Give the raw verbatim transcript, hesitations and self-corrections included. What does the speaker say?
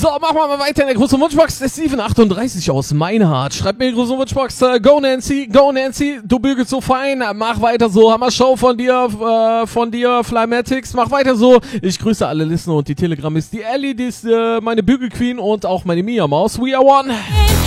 So, machen wir mal weiter in der großen Wunschbox. Der Steven achtunddreißig aus Meinhard. Schreibt mir die große Wunschbox. Äh, go Nancy, go Nancy. Du bügelst so fein. Mach weiter so. Hammer Show von dir, äh, von dir, Flymatics. Mach weiter so. Ich grüße alle Listener und die Telegram ist die Ellie, die ist äh, meine Bügelqueen und auch meine Mia Maus. We are one.